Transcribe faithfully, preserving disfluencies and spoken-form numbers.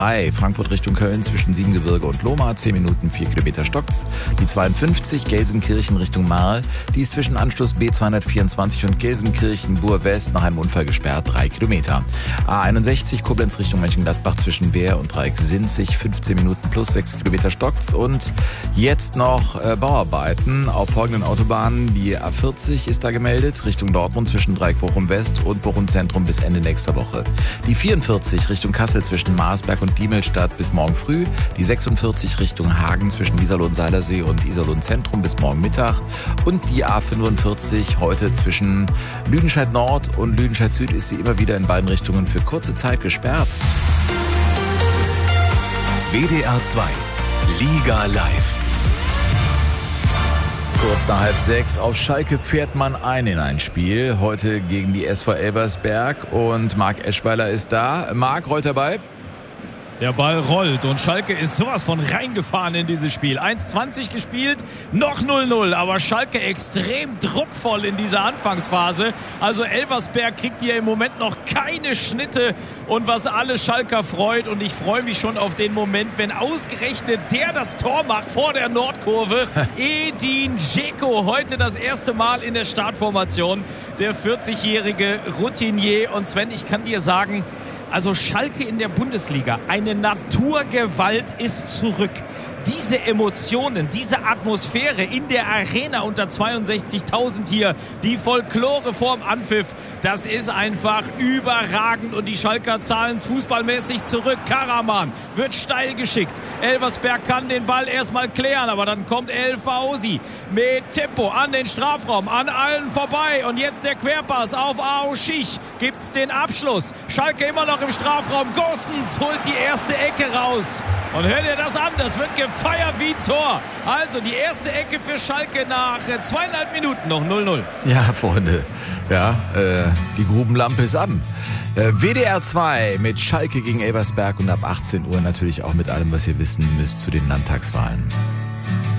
drei, Frankfurt Richtung Köln zwischen Siebengebirge und Lohmar, zehn Minuten, vier Kilometer stockt's. Die zweiundfünfzig, Gelsenkirchen Richtung Marl, die ist zwischen Anschluss B zweihundertvierundzwanzig und Gelsenkirchen-Bur-West nach einem Unfall gesperrt, drei Kilometer. A einundsechzig, Koblenz Richtung Mönchengladbach zwischen Wehr und Dreieck-Sinzig, fünfzehn Minuten plus sechs Kilometer stockt's. Und jetzt noch äh, Bauarbeiten auf folgenden Autobahnen. Die A vierzig ist da gemeldet, Richtung Dortmund zwischen Dreieck-Bochum-West und Bochum-Zentrum bis Ende nächster Woche. Die vierundvierzig Richtung Kassel zwischen Marsberg und Diemelstadt bis morgen früh. Die sechsundvierzig Richtung Hagen zwischen Iserlohn-Seilersee und Iserlohn-Zentrum bis morgen Mittag. Und die A fünfundvierzig heute zwischen Lüdenscheid Nord und Lüdenscheid Süd ist sie immer wieder in beiden Richtungen für kurze Zeit gesperrt. W D R zwei Liga live. Kurz nach halb sechs auf Schalke fährt man ein in ein Spiel. Heute gegen die S V Elversberg und Marc Eschweiler ist da. Marc, rollt dabei? Der Ball rollt und Schalke ist sowas von reingefahren in dieses Spiel. eins zwanzig gespielt, noch null null, aber Schalke extrem druckvoll in dieser Anfangsphase. Also Elversberg kriegt hier im Moment noch keine Schnitte und was alle Schalker freut. Und ich freue mich schon auf den Moment, wenn ausgerechnet der das Tor macht vor der Nordkurve. Edin Dzeko, heute das erste Mal in der Startformation. Der vierzigjährige Routinier. Und Sven, ich kann dir sagen, also Schalke in der Bundesliga, eine Naturgewalt ist zurück. Diese Emotionen, diese Atmosphäre in der Arena unter zweiundsechzigtausend hier, die Folklore vorm Anpfiff, das ist einfach überragend und die Schalker zahlen es fußballmäßig zurück. Karaman wird steil geschickt. Elversberg kann den Ball erstmal klären, aber dann kommt El Fauzi mit Tempo an den Strafraum, an allen vorbei und jetzt der Querpass auf Aouchiche, gibt's den Abschluss. Schalke immer noch im Strafraum, Gosens holt die erste Ecke raus und hört ihr das an, das wird gefeiert wie ein Tor. Also die erste Ecke für Schalke nach zweieinhalb Minuten noch null null. Ja, Freunde, ja, äh, die Grubenlampe ist an. Äh, W D R zwei mit Schalke gegen Elversberg und ab achtzehn Uhr natürlich auch mit allem, was ihr wissen müsst zu den Landtagswahlen.